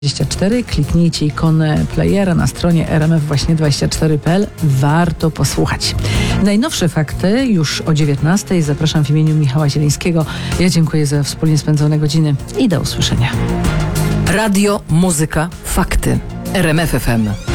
24. Kliknijcie ikonę playera na stronie rmf24.pl. Warto posłuchać. Najnowsze fakty już o 19:00. Zapraszam w imieniu Michała Zielińskiego. Ja dziękuję za wspólnie spędzone godziny i do usłyszenia. Radio, muzyka, fakty. RMF FM.